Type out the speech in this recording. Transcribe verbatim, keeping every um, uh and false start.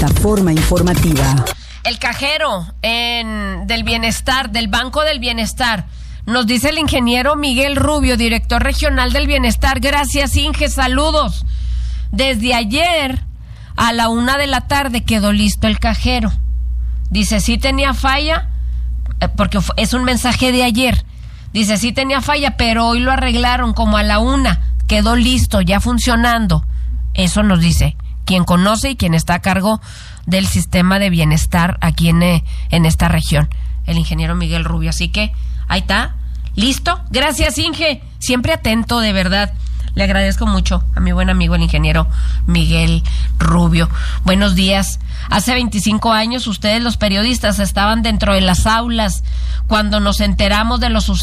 plataforma informativa. El cajero en, del bienestar, del Banco del Bienestar. Nos dice el ingeniero Miguel Rubio, director regional del Bienestar. Gracias, Inge, saludos. Desde ayer a la una de la tarde quedó listo el cajero. Dice, sí tenía falla, porque es un mensaje de ayer. Dice, sí tenía falla, pero hoy lo arreglaron como a la una. Quedó listo, ya funcionando. Eso nos dice quien conoce y quien está a cargo del sistema de bienestar aquí en, en esta región, el ingeniero Miguel Rubio. Así que ahí está, listo. Gracias, Inge, siempre atento, de verdad. Le agradezco mucho a mi buen amigo el ingeniero Miguel Rubio. Buenos días. Hace veinticinco años ustedes, los periodistas, estaban dentro de las aulas cuando nos enteramos de los sucesos